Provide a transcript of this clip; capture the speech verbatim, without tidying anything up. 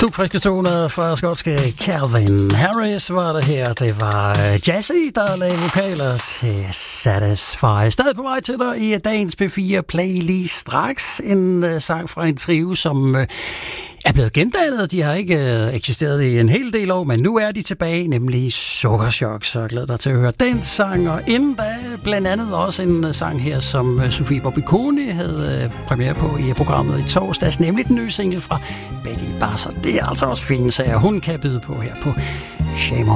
To friske toner fra skotske Calvin Harris var det her. Det var Jazzy, der lavede vokaler til Satisfy. Stadig på vej til dig i dagens P fire Play lige straks. En uh, sang fra en trio, som uh, er blevet gendannet. De har ikke uh, eksisteret i en hel del år, men nu er de tilbage, nemlig Sukkerchok. Så jeg glæder dig til at høre den sang. Og inden da blandt andet også en uh, sang her, som uh, Sofie Bobby-Kone havde uh, premiere på i programmet i torsdags, nemlig den nye single fra Betty Basser. Det er altså også fine sager, hun kan byde på her på Shame On.